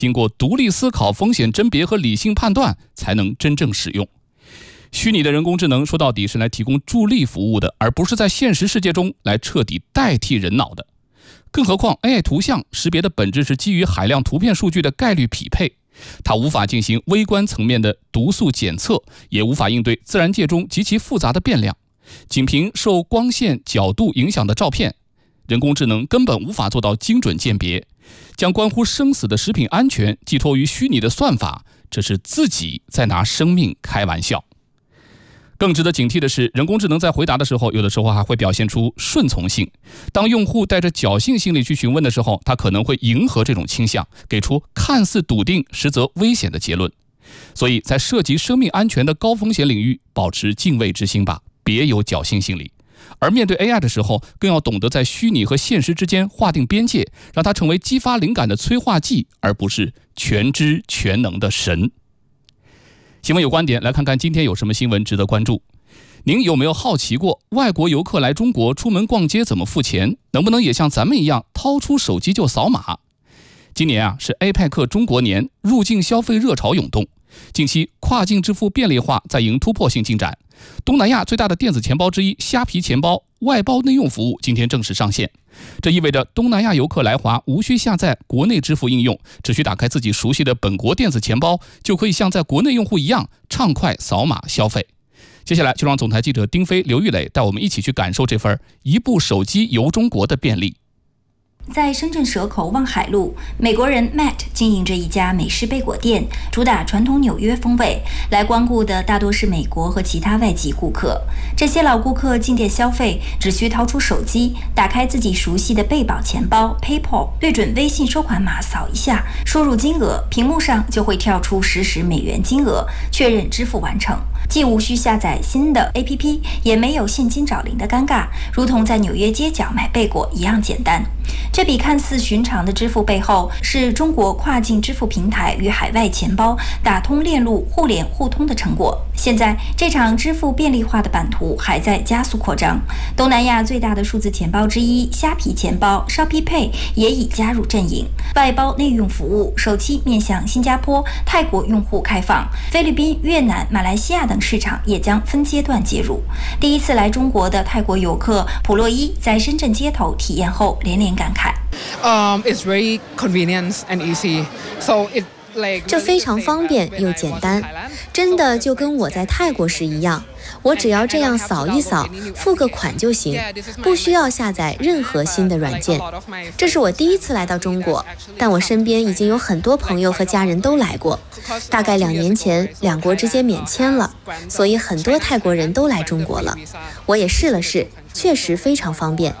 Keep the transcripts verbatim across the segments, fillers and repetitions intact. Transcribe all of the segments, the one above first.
经过独立思考、风险甄别和理性判断，才能真正使用。虚拟的人工智能说到底是来提供助力服务的，而不是在现实世界中来彻底代替人脑的。更何况 A I 图像识别的本质是基于海量图片数据的概率匹配，它无法进行微观层面的读速检测，也无法应对自然界中极其复杂的变量。仅凭受光线角度影响的照片，人工智能根本无法做到精准鉴别。将关乎生死的食品安全寄托于虚拟的算法，这是自己在拿生命开玩笑。更值得警惕的是，人工智能在回答的时候，有的时候还会表现出顺从性。当用户带着侥幸心理去询问的时候，他可能会迎合这种倾向，给出看似笃定实则危险的结论。所以在涉及生命安全的高风险领域，保持敬畏之心吧，别有侥幸心理。而面对 A I 的时候，更要懂得在虚拟和现实之间划定边界，让它成为激发灵感的催化剂，而不是全知全能的神。新闻有观点，来看看今天有什么新闻值得关注。您有没有好奇过，外国游客来中国出门逛街怎么付钱？能不能也像咱们一样掏出手机就扫码？今年啊是 A P E C 中国年，入境消费热潮涌动。近期跨境支付便利化在迎突破性进展。东南亚最大的电子钱包之一虾皮钱包外包内用服务今天正式上线，这意味着东南亚游客来华无需下载国内支付应用，只需打开自己熟悉的本国电子钱包，就可以像在国内用户一样畅快扫码消费。接下来就让总台记者丁飞、刘玉磊带我们一起去感受这份一部手机游中国的便利。 在深圳蛇口望海路，美国人 Matt 经营着一家美式贝果店，主打传统纽约风味。来光顾的大多是美国和其他外籍顾客。这些老顾客进店消费，只需掏出手机，打开自己熟悉的贝宝钱包 PayPal， 对准微信收款码扫一下，输入金额，屏幕上就会跳出实时美元金额，确认支付完成。既无需下载新的 A P P， 也没有现金找零的尴尬，如同在纽约街角买贝果一样简单。这笔看似寻常的支付背后，是中国跨境支付平台与海外钱包打通链路互联互通的成果。现在，这场支付便利化的版图还在加速扩张。东南亚最大的数字钱包之一虾皮钱包 Shopee Pay 也已加入阵营，外包内用服务首期面向新加坡、泰国用户开放，菲律宾、越南、马来西亚等市场也将分阶段接入。第一次来中国的泰国游客普洛伊在深圳街头体验后连连感慨。 Um, it's very convenient and easy. So it like 这非常方便又简单，真的就跟我在泰国时一样。我只要这样扫一扫，付个款就行，不需要下载任何新的软件。这是我第一次来到中国，但我身边已经有很多朋友和家人都来过。大概两年前，两国之间免签了，所以很多泰国人都来中国了。我也试了试，确实非常方便。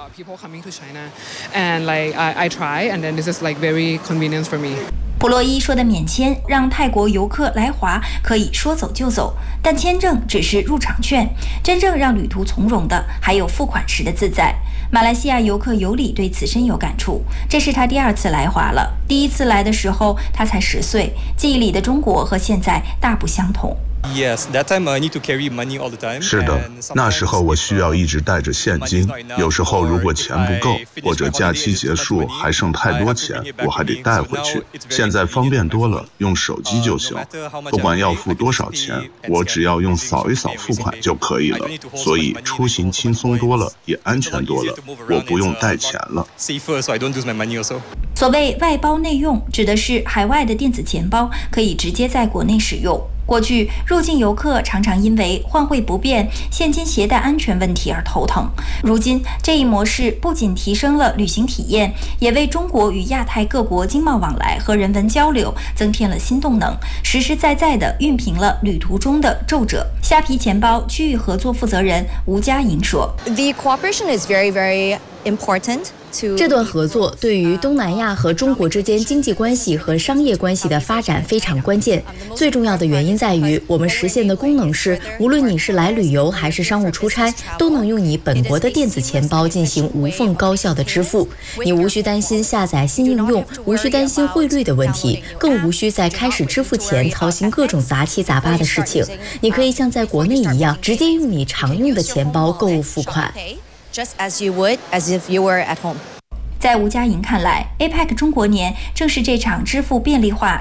普洛伊说的免签让泰国游客来华可以说走就走，但签证只是入场券，真正让旅途从容的还有付款时的自在。马来西亚游客尤里对此深有感触，这是他第二次来华了。第一次来的时候他才十岁，记忆里的中国和现在大不相同。 Yes, that time I need to carry money all the time. 是的，那时候我需要一直带着现金，有时候如果钱不够，或者假期结束还剩太多钱，我还得带回去。现在方便多了，用手机就行，不管要付多少钱，我只要用扫一扫付款就可以了，所以出行轻松多了，也安全多了，我不用带钱了。 所谓外包内用，指的是海外的电子钱包可以直接在国内使用。过去入境游客常常因为换汇不便、现金携带安全问题而头疼。如今这一模式不仅提升了旅行体验，也为中国与亚太各国经贸往来和人文交流增添了新动能，实实在在地熨平了旅途中的皱褶。虾皮钱包区域合作负责人吴佳莹说 ：“The cooperation is very, very important。” 这段合作对于东南亚和中国之间经济关系和商业关系的发展非常关键。最重要的原因在于，我们实现的功能是，无论你是来旅游还是商务出差，都能用你本国的电子钱包进行无缝高效的支付。你无需担心下载新应用，无需担心汇率的问题，更无需在开始支付前操心各种杂七杂八的事情。你可以像在国内一样，直接用你常用的钱包购物付款。 Just as you would as if you were at home. 在吴佳莹看来 ，A P E C 中国年正是这场支付便利化